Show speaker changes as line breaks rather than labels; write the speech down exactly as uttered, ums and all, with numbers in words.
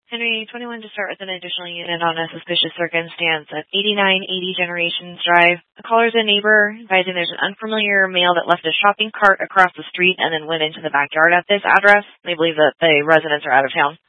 Henry, twenty-one to start with an additional unit on a suspicious circumstance at eighty-nine eighty Generations Drive. The caller's a neighbor advising there's an unfamiliar male that left a shopping cart across the street and then went into the backyard at this address. They believe that the residents are out of town.